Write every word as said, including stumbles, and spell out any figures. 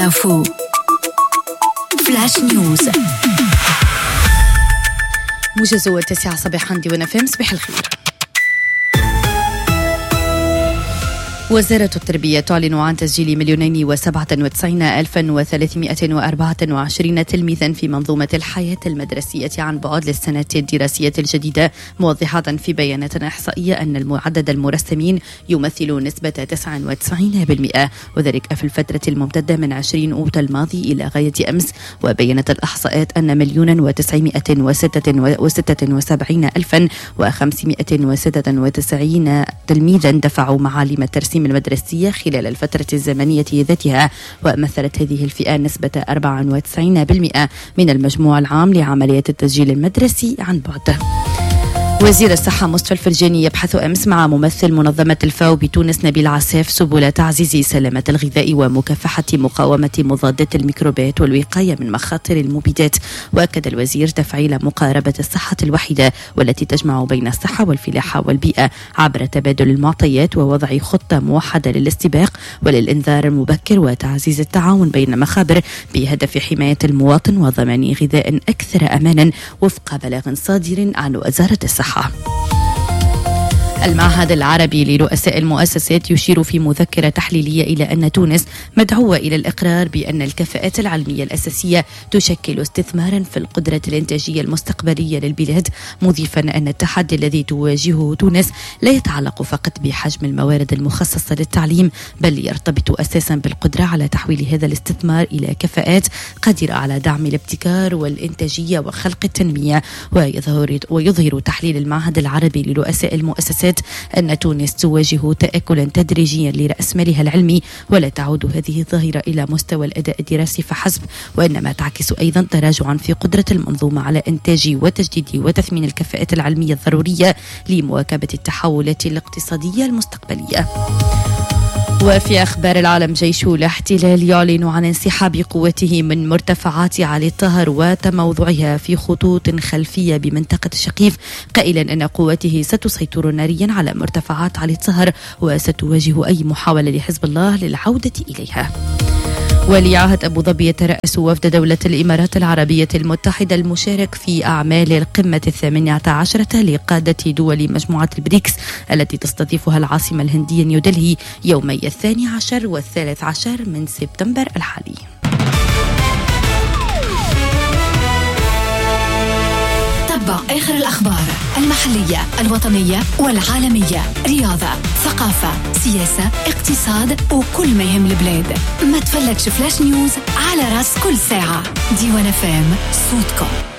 Info. Flash News. موجز التاسعة صباحا ديوان اف ام. صباح الخير. وزارة التربية تعلن عن تسجيل مليونين وسبعة وتسعين ألفا وثلاثمائة وأربعة وعشرين تلميذا في منظومة الحياة المدرسية عن بعد للسنة الدراسية الجديدة، موضحة في بيانات إحصائية أن عدد المرسمين يمثل نسبة تسعة وتسعين بالمئة، وذلك في الفترة الممتدة من عشرين أوت الماضي إلى غاية أمس. وبينت الإحصاءات أن مليون وتسعمائة وستة وسبعين ألفا وخمسمائة وستة وتسعين تلميذا دفعوا معالم الترسيم المدرسية خلال الفترة الزمنية ذاتها، ومثلت هذه الفئة نسبة أربعة وتسعين بالمئة من المجموع العام لعملية التسجيل المدرسي عن بعد. وزير الصحة مصطفى الفرجاني يبحث أمس مع ممثل منظمة الفاو بتونس نبيل عساف سبل تعزيز سلامة الغذاء ومكافحة مقاومة مضادات الميكروبات والوقاية من مخاطر المبيدات. وأكد الوزير تفعيل مقاربة الصحة الوحيدة والتي تجمع بين الصحة والفلاحة والبيئة عبر تبادل المعطيات ووضع خطة موحدة للاستباق وللإنذار المبكر وتعزيز التعاون بين مخابر بهدف حماية المواطن وضمان غذاء أكثر أمانا وفق بلاغ صادر عن وزارة الصحة. المعهد العربي لرؤساء المؤسسات يشير في مذكرة تحليلية إلى أن تونس مدعوة إلى الإقرار بأن الكفاءات العلمية الأساسية تشكل استثمارا في القدرة الإنتاجية المستقبلية للبلاد، مضيفا أن التحدي الذي تواجهه تونس لا يتعلق فقط بحجم الموارد المخصصة للتعليم، بل يرتبط أساسا بالقدرة على تحويل هذا الاستثمار إلى كفاءات قادرة على دعم الابتكار والإنتاجية وخلق التنمية. ويظهر, ويظهر تحليل المعهد العربي لرؤساء المؤسسات أن تونس تواجه تآكلا تدريجيا لرأسمالها العلمي، ولا تعود هذه الظاهرة إلى مستوى الأداء الدراسي فحسب، وإنما تعكس أيضا تراجعا في قدرة المنظومة على إنتاج وتجديد وتثمين الكفاءات العلمية الضرورية لمواكبة التحولات الاقتصادية المستقبلية. وفي أخبار العالم، جيش الاحتلال يعلن عن انسحاب قوته من مرتفعات علي الطهر وتموضعها في خطوط خلفية بمنطقة الشقيف، قائلا أن قوته ستسيطر ناريا على مرتفعات علي الطهر وستواجه أي محاولة لحزب الله للعودة إليها. وليعهد أبو ظبي يترأس وفد دولة الإمارات العربية المتحدة المشارك في أعمال القمة الثامنة عشرة لقادة دول مجموعة البريكس التي تستضيفها العاصمة الهندية نيودلهي يومي الثاني عشر والثالث عشر من سبتمبر الحالي. تابع آخر الأخبار المحلية الوطنية والعالمية، رياضة، ثقافة، سياسة، اقتصاد وكل ما يهم البلاد. ما تفلتش فلاش نيوز على راس كل ساعة. ديوان اف ام، صوتكم.